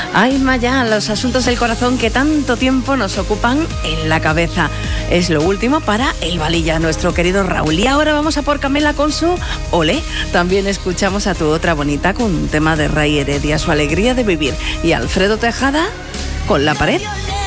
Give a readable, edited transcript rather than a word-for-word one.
Ay, Maya, los asuntos del corazón que tanto tiempo nos ocupan en la cabeza. Es lo último para el Valilla, nuestro querido Raúl. Y ahora vamos a por Camela con su Olé. También escuchamos a Tu Otra Bonita con un tema de Ray Heredia, Su Alegría de Vivir. Y Alfredo Tejada con La Pared.